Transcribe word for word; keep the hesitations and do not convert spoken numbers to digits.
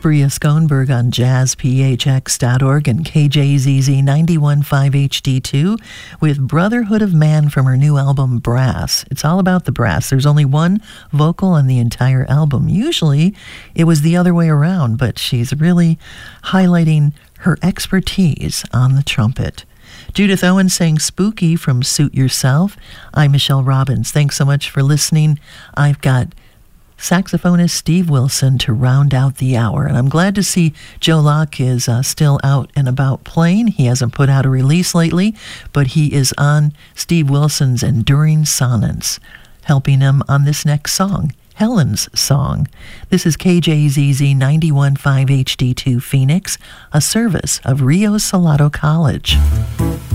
Bria Schoenberg on jazz p h x dot org and K J Z Z ninety-one point five H D two with Brotherhood of Man from her new album Brass. It's all about the brass. There's only one vocal on the entire album. Usually it was the other way around, but she's really highlighting her expertise on the trumpet. Judith Owen sang Spooky from Suit Yourself. I'm Michelle Robbins. Thanks so much for listening. I've got saxophonist Steve Wilson to round out the hour. And I'm glad to see Joe Locke is uh, still out and about playing. He hasn't put out a release lately, but he is on Steve Wilson's Enduring Sonnets, helping him on this next song, Helen's Song. This is K J Z Z ninety-one point five H D two Phoenix, a service of Rio Salado College.